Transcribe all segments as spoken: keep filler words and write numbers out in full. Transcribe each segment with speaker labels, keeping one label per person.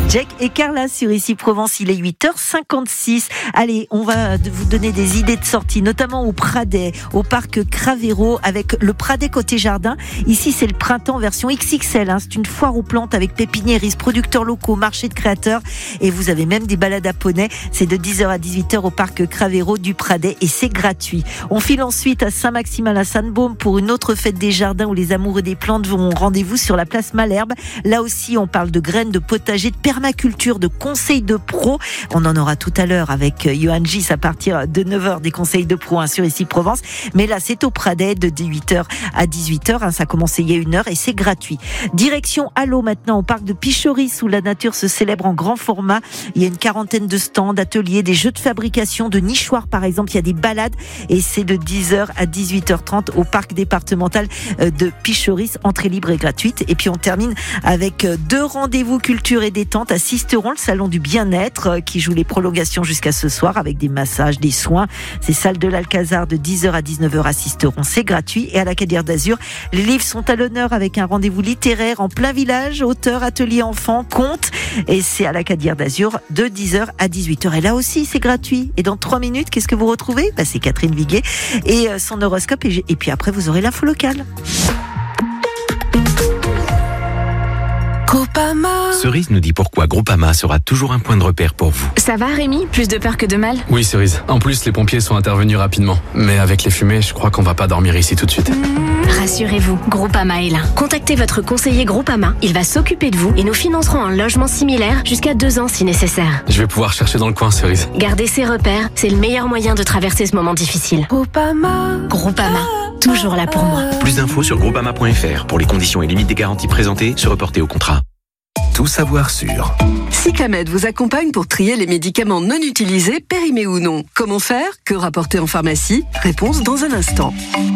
Speaker 1: Jack et Carla sur Ici Provence, il est huit heures cinquante-six. Allez, on va vous donner des idées de sortie, notamment au Pradet, au parc Cravero, avec le Pradet côté jardin. Ici, c'est le printemps version X X L. Hein. C'est une foire aux plantes avec pépiniéristes, producteurs locaux, marché de créateurs. Et vous avez même des balades à poney. C'est de dix heures à dix-huit heures au parc Cravero du Pradet et c'est gratuit. On file ensuite à Saint-Maximin-la-Sainte-Baume pour une autre fête des jardins où les amoureux des plantes vont rendez-vous sur la place Malherbe. Là aussi, on parle de graines, de potager, de permaculture, de conseils de pro. On en aura tout à l'heure avec Johan Gis à partir de neuf heures des conseils de pro hein, sur Ici Provence. Mais là, c'est au Pradet de huit heures à dix-huit heures. Hein, ça a commencé il y a une heure et c'est gratuit. Direction Allo maintenant au parc de Pichoris où la nature se célèbre en grand format. Il y a une quarantaine de stands, d'ateliers, des jeux de fabrication, de nichoirs par exemple. Il y a des balades et c'est de dix heures à dix-huit heures trente au parc départemental de Pichoris. Entrée libre et gratuite. Et puis on termine avec deux rendez-vous culture et détente à Sisteron, le salon du bien-être qui joue les prolongations jusqu'à ce soir avec des massages, des soins. C'est salle de l'Alcazar de dix heures à dix-neuf heures à Sisteron. C'est gratuit. Et à la Cadière d'Azur, les livres sont à l'honneur avec un rendez-vous littéraire en plein village, auteur, atelier enfants, contes. Et c'est à la Cadière d'Azur de dix heures à dix-huit heures. Et là aussi, c'est gratuit. Et dans trois minutes, qu'est-ce que vous retrouvez ? Bah, c'est Catherine Viguet et son horoscope. Et, et puis après, vous aurez l'info locale.
Speaker 2: Groupama.
Speaker 3: Cerise nous dit pourquoi Groupama sera toujours un point de repère pour vous.
Speaker 2: Ça va Rémi ? Plus de peur que de mal ?
Speaker 4: Oui Cerise, en plus les pompiers sont intervenus rapidement. Mais avec les fumées, je crois qu'on va pas dormir ici tout de suite.
Speaker 2: Rassurez-vous, Groupama est là. Contactez votre conseiller Groupama, il va s'occuper de vous et nous financerons un logement similaire jusqu'à deux ans si nécessaire.
Speaker 4: Je vais pouvoir chercher dans le coin Cerise.
Speaker 2: Gardez ces repères, c'est le meilleur moyen de traverser ce moment difficile. Groupama. Groupama, toujours là pour moi.
Speaker 3: Plus d'infos sur groupama point f r pour les conditions et limites des garanties présentées, se reporter au contrat. Tout savoir sur
Speaker 5: Cyclamed vous accompagne pour trier les médicaments non utilisés, périmés ou non. Comment faire ? Que rapporter en pharmacie ? Réponse dans un instant.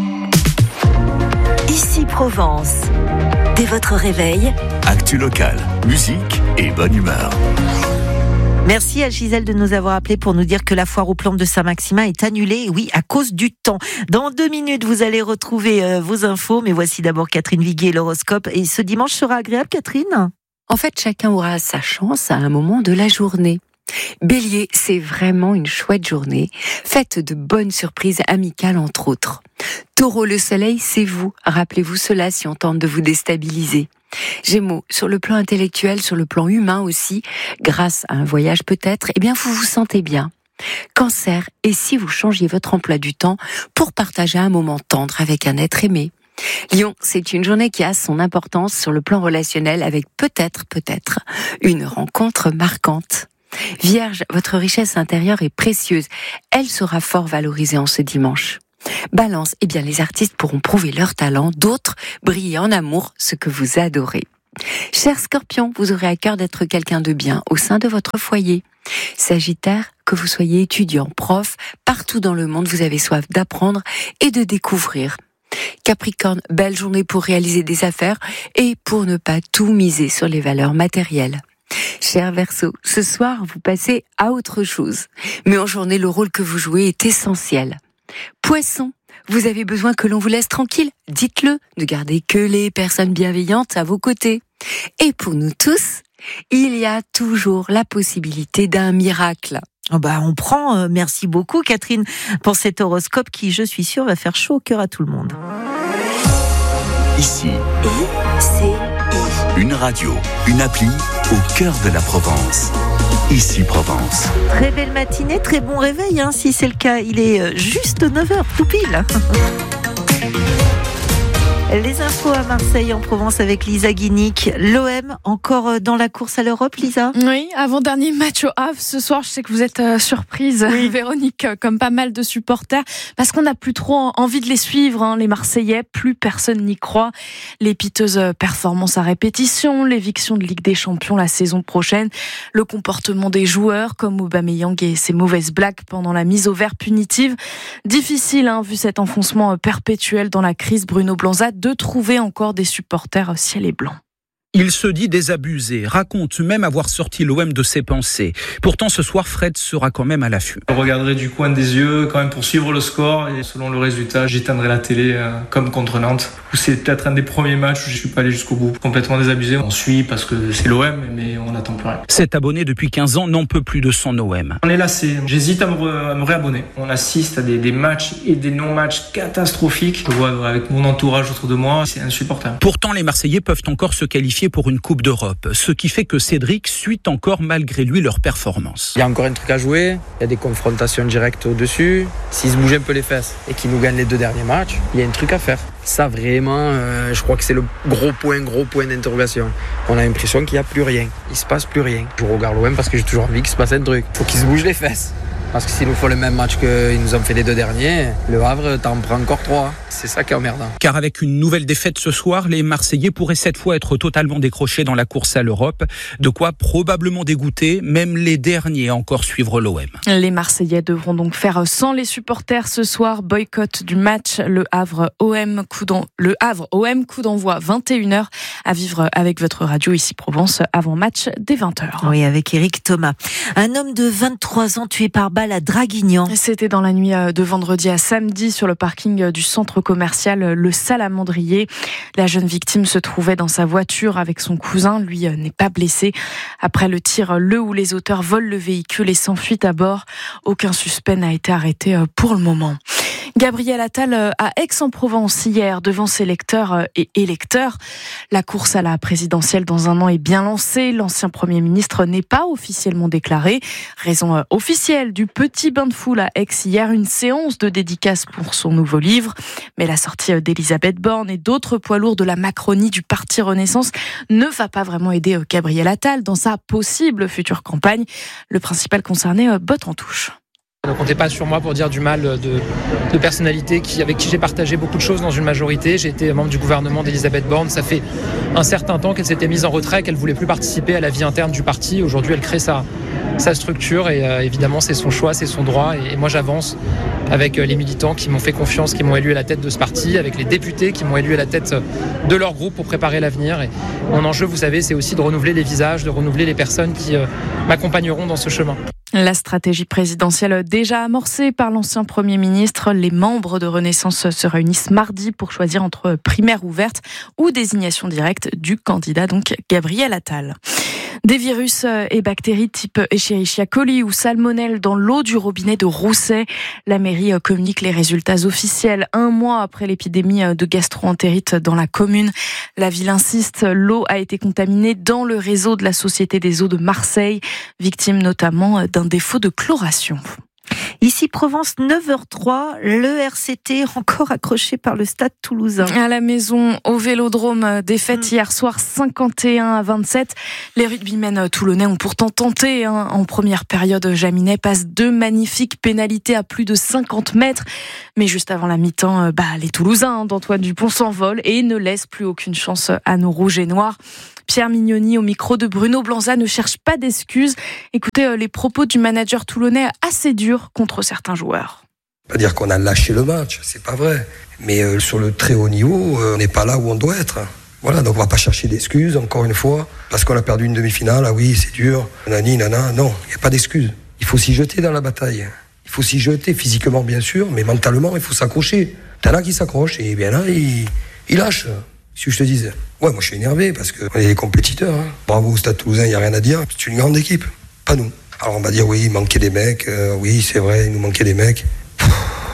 Speaker 1: Ici Provence. Dès votre réveil,
Speaker 6: actu local, musique et bonne humeur.
Speaker 1: Merci à Gisèle de nous avoir appelé pour nous dire que la foire aux plantes de Saint-Maximin est annulée, oui, à cause du temps. Dans deux minutes, vous allez retrouver euh, vos infos, mais voici d'abord Catherine Viguet et l'horoscope. Et ce dimanche sera agréable, Catherine ?
Speaker 7: En fait, chacun aura sa chance à un moment de la journée. Bélier, c'est vraiment une chouette journée, faite de bonnes surprises amicales entre autres. Taureau, le soleil, c'est vous. Rappelez-vous cela si on tente de vous déstabiliser. Gémeaux, sur le plan intellectuel, sur le plan humain aussi, grâce à un voyage peut-être, eh bien vous vous sentez bien. Cancer, et si vous changiez votre emploi du temps pour partager un moment tendre avec un être aimé ? Lion, c'est une journée qui a son importance sur le plan relationnel avec peut-être, peut-être, une rencontre marquante. Vierge, votre richesse intérieure est précieuse. Elle sera fort valorisée en ce dimanche. Balance, eh bien les artistes pourront prouver leur talent, d'autres briller en amour, ce que vous adorez. Cher Scorpion, vous aurez à cœur d'être quelqu'un de bien au sein de votre foyer. Sagittaire, que vous soyez étudiant, prof, partout dans le monde, vous avez soif d'apprendre et de découvrir. Capricorne, belle journée pour réaliser des affaires et pour ne pas tout miser sur les valeurs matérielles. Cher Verseau, ce soir, vous passez à autre chose. Mais en journée, le rôle que vous jouez est essentiel. Poisson, vous avez besoin que l'on vous laisse tranquille. Dites-le, ne gardez que les personnes bienveillantes à vos côtés. Et pour nous tous, il y a toujours la possibilité d'un miracle.
Speaker 1: Oh bah on prend, euh, merci beaucoup Catherine pour cet horoscope qui, je suis sûre, va faire chaud au cœur à tout le monde.
Speaker 6: Ici,
Speaker 1: I C I.
Speaker 6: Une radio, une appli au cœur de la Provence. Ici Provence.
Speaker 1: Très belle matinée, très bon réveil hein, si c'est le cas. Il est juste neuf heures, tout pile. Les infos à Marseille, en Provence, avec Lisa Guinic. L'O M, encore dans la course à l'Europe, Lisa ?
Speaker 8: Oui, avant-dernier match au Havre ce soir. Je sais que vous êtes euh, surprise, oui. Véronique, comme pas mal de supporters, parce qu'on n'a plus trop envie de les suivre, hein, les Marseillais. Plus personne n'y croit. Les piteuses performances à répétition, l'éviction de Ligue des Champions la saison prochaine, le comportement des joueurs, comme Aubameyang et ses mauvaises blagues pendant la mise au vert punitive. Difficile, hein, vu cet enfoncement perpétuel dans la crise, Bruno Blanza, de trouver encore des supporters ciel et blanc.
Speaker 9: Il se dit désabusé, raconte même avoir sorti l'O M de ses pensées. Pourtant, ce soir, Fred sera quand même à l'affût.
Speaker 10: Je regarderai du coin des yeux quand même pour suivre le score et selon le résultat, j'éteindrai la télé euh, comme contre Nantes. C'est peut-être un des premiers matchs où je ne suis pas allé jusqu'au bout. Complètement désabusé, on suit parce que c'est l'O M, mais on n'attend plus rien.
Speaker 9: Cet abonné depuis quinze ans n'en peut plus de son O M.
Speaker 10: On est lassé, j'hésite à me, re- à me réabonner. On assiste à des, des matchs et des non-matchs catastrophiques. Je vois avec mon entourage autour de moi, c'est insupportable.
Speaker 9: Pourtant, les Marseillais peuvent encore se qualifier pour une Coupe d'Europe. Ce qui fait que Cédric suit encore malgré lui leur performance.
Speaker 11: Il y a encore un truc à jouer, il y a des confrontations directes au-dessus. S'ils se bougent un peu les fesses et qu'ils nous gagnent les deux derniers matchs, il y a un truc à faire. Ça vraiment, euh, je crois que c'est le gros point, gros point d'interrogation. On a l'impression qu'il n'y a plus rien, il se passe plus rien. Je regarde l'O M parce que j'ai toujours envie qu'il se passe un truc. Il faut qu'ils se bougent les fesses. Parce que s'ils nous font le même match qu'ils nous ont fait les deux derniers, le Havre t'en prend encore trois. C'est ça qui est emmerdant.
Speaker 9: Car avec une nouvelle défaite ce soir, les Marseillais pourraient cette fois être totalement décrochés dans la course à l'Europe. De quoi probablement dégoûter même les derniers à encore suivre l'O M.
Speaker 8: Les Marseillais devront donc faire sans les supporters ce soir. Boycott du match. Le Havre O M coup d'en... le Havre O M coup d'envoi vingt et une heures à vivre avec votre radio ici Provence avant match dès vingt heures.
Speaker 1: Oui, avec Eric Thomas. Un homme de vingt-trois ans tué par balle à Draguignan.
Speaker 8: C'était dans la nuit de vendredi à samedi sur le parking du centre commercial Le Salamandrier. La jeune victime se trouvait dans sa voiture avec son cousin. Lui n'est pas blessé. Après le tir, le ou les auteurs volent le véhicule et s'enfuient à bord. Aucun suspect n'a été arrêté pour le moment. Gabriel Attal à Aix-en-Provence hier devant ses lecteurs et électeurs. La course à la présidentielle dans un an est bien lancée. L'ancien Premier ministre n'est pas officiellement déclaré. Raison officielle du petit bain de foule à Aix hier, une séance de dédicace pour son nouveau livre. Mais la sortie d'Elisabeth Borne et d'autres poids lourds de la Macronie du Parti Renaissance ne va pas vraiment aider Gabriel Attal dans sa possible future campagne. Le principal concerné botte en touche.
Speaker 12: Ne comptez pas sur moi pour dire du mal de, de personnalités qui, avec qui j'ai partagé beaucoup de choses dans une majorité. J'ai été membre du gouvernement d'Elisabeth Borne. Ça fait un certain temps qu'elle s'était mise en retrait, qu'elle ne voulait plus participer à la vie interne du parti. Aujourd'hui, elle crée sa, sa structure et euh, évidemment, c'est son choix, c'est son droit. Et, et moi, j'avance avec les militants qui m'ont fait confiance, qui m'ont élu à la tête de ce parti, avec les députés qui m'ont élu à la tête de leur groupe pour préparer l'avenir. Et mon enjeu, vous savez, c'est aussi de renouveler les visages, de renouveler les personnes qui euh, m'accompagneront dans ce chemin.
Speaker 8: La stratégie présidentielle déjà amorcée par l'ancien Premier ministre. Les membres de Renaissance se réunissent mardi pour choisir entre primaire ouverte ou désignation directe du candidat, donc Gabriel Attal. Des virus et bactéries type Escherichia coli ou salmonelle dans l'eau du robinet de Rousset. La mairie communique les résultats officiels un mois après l'épidémie de gastro-entérite dans la commune. La ville insiste, l'eau a été contaminée dans le réseau de la Société des eaux de Marseille, victime notamment d'un défaut de chloration.
Speaker 1: Ici Provence, neuf heures trois, le R C T encore accroché par le Stade Toulousain.
Speaker 8: À la maison, au Vélodrome, défaite mmh. hier soir cinquante et un à vingt-sept. Les rugbymen toulonnais ont pourtant tenté. Hein. En première période, Jaminet passe deux magnifiques pénalités à plus de cinquante mètres. Mais juste avant la mi-temps, bah, les Toulousains d'Antoine Dupont s'envolent et ne laissent plus aucune chance à nos rouges et noirs. Pierre Mignoni au micro de Bruno Blanza ne cherche pas d'excuses. Écoutez les propos du manager toulonnais assez durs contre certains joueurs.
Speaker 13: Pas dire qu'on a lâché le match, c'est pas vrai. Mais euh, sur le très haut niveau, euh, on n'est pas là où on doit être. Voilà, donc on va pas chercher d'excuses, encore une fois, parce qu'on a perdu une demi-finale. Ah oui, c'est dur, nani, nana. Non, il n'y a pas d'excuses. Il faut s'y jeter dans la bataille. Il faut s'y jeter physiquement, bien sûr, mais mentalement, il faut s'accrocher. T'en as qui s'accrochent et bien là, ils, ils lâchent. Si je te disais, ouais, moi je suis énervé parce qu'on est des compétiteurs. Hein. Bravo au Stade Toulousain, il n'y a rien à dire. C'est une grande équipe, pas nous. Alors on va dire, oui, il manquait des mecs. Euh, oui, c'est vrai, il nous manquait des mecs. Pff,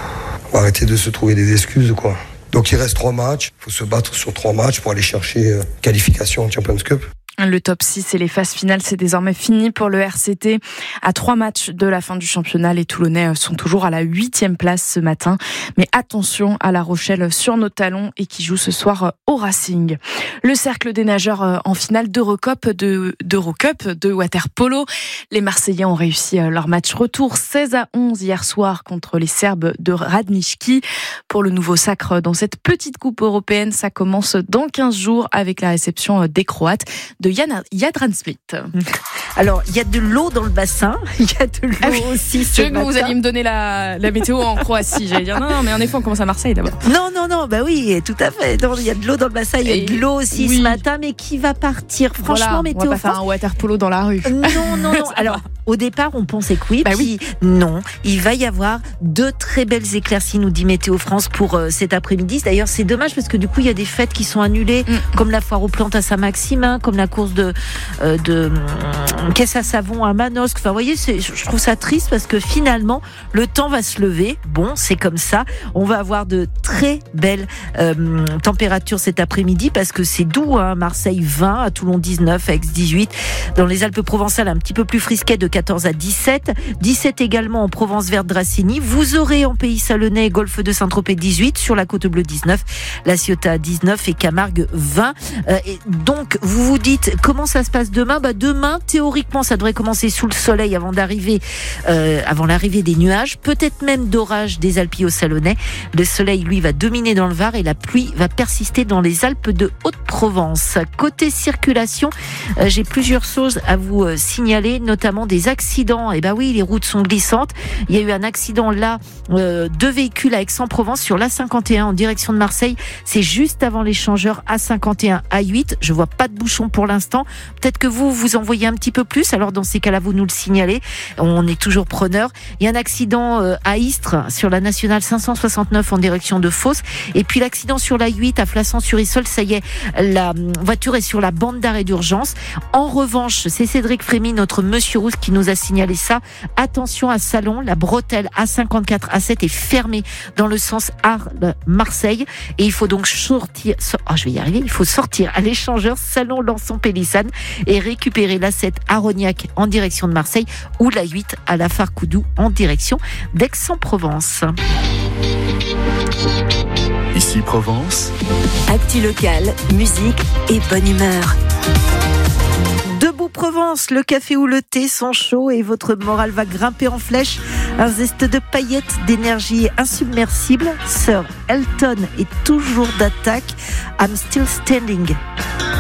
Speaker 13: on va arrêter de se trouver des excuses, quoi. Donc il reste trois matchs. Il faut se battre sur trois matchs pour aller chercher euh, qualification en Champions Cup.
Speaker 8: Le top six et les phases finales, c'est désormais fini pour le R C T. À trois matchs de la fin du championnat, les Toulonnais sont toujours à la huitième place ce matin. Mais attention à La Rochelle sur nos talons et qui joue ce soir au Racing. Le cercle des nageurs en finale d'Eurocup de, d'Eurocup de water-polo. Les Marseillais ont réussi leur match retour seize à onze hier soir contre les Serbes de Radnički. Pour le nouveau sacre dans cette petite coupe européenne, ça commence dans quinze jours avec la réception des Croates de Jadran Split.
Speaker 1: Alors, il y a de l'eau dans le bassin, il y a de l'eau
Speaker 8: ah oui.
Speaker 1: aussi ce
Speaker 8: Je veux que
Speaker 1: matin.
Speaker 8: vous alliez me donner la, la météo en Croatie. J'allais dire non, non, mais en effet, on commence à Marseille d'abord.
Speaker 1: Non, non, non, bah oui, tout à fait. Non, il y a de l'eau dans le bassin, il y a
Speaker 8: Et
Speaker 1: de l'eau aussi
Speaker 8: oui.
Speaker 1: ce matin, mais qui va partir. Franchement,
Speaker 8: voilà,
Speaker 1: météo
Speaker 8: on va pas
Speaker 1: France.
Speaker 8: faire un water polo dans la rue.
Speaker 1: Non, non, non. Alors, au départ, on pensait que oui,
Speaker 8: bah
Speaker 1: puis
Speaker 8: oui.
Speaker 1: non. Il va y avoir de très belles éclaircies, nous dit Météo France, pour euh, cet après-midi. D'ailleurs, c'est dommage parce que du coup, il y a des fêtes qui sont annulées, mm. comme la foire aux plantes à Saint-Maximin, comme la course de, euh, de euh, caisse à savon à Manosque. Enfin, vous voyez, c'est, je trouve ça triste parce que finalement, le temps va se lever. Bon, c'est comme ça. On va avoir de très belles euh, températures cet après-midi parce que c'est doux, hein. Marseille vingt, à Toulon dix-neuf, à Aix dix-huit. Dans les Alpes-Provençales, un petit peu plus frisquet de quatorze à dix-sept. dix-sept également en Provence verte Dracénie. Vous aurez en Pays Salonnais, Golfe de Saint-Tropez dix-huit, sur la Côte Bleue dix-neuf, La Ciotat dix-neuf et Camargue vingt. Euh, et donc, vous vous dites, comment ça se passe demain ? Bah, demain, théoriquement, ça devrait commencer sous le soleil avant d'arriver, euh, avant l'arrivée des nuages, peut-être même d'orage des Alpes au Salonnais. Le soleil, lui, va dominer dans le Var et la pluie va persister dans les Alpes de Haute-Provence. Côté circulation, euh, j'ai plusieurs choses à vous euh, signaler, notamment des accidents. Et ben oui, les routes sont glissantes. Il y a eu un accident là, euh, deux véhicules à Aix-en-Provence sur l'A cinquante et un en direction de Marseille. C'est juste avant l'échangeur A cinquante et un A huit. Je vois pas de bouchon pour l'instant. Peut-être que vous, vous en voyez un petit peu plus. Alors dans ces cas-là, vous nous le signalez. On est toujours preneur. Il y a un accident euh, à Istres sur la nationale cinq cent soixante-neuf en direction de Fos. Et puis l'accident sur l'A huit à Flassan-sur-Issol. Ça y est, la voiture est sur la bande d'arrêt d'urgence. En revanche, c'est Cédric Frémy, notre monsieur Rousse, qui nous a signalé ça. Attention à Salon, la bretelle A cinquante-quatre A sept est fermée dans le sens Arles-Marseille et il faut donc sortir, oh, je vais y arriver, il faut sortir à l'échangeur Salon-Lançon-Pélissane et récupérer l'A sept à Rognac en direction de Marseille ou l'A huit à la Farcoudou en direction d'Aix-en-Provence.
Speaker 6: Ici Provence.
Speaker 14: Actu locale, musique et bonne humeur.
Speaker 1: Debout Provence, le café ou le thé sont chauds et votre morale va grimper en flèche. Un zeste de paillettes, d'énergie insubmersible. Sir Elton est toujours d'attaque. I'm still standing.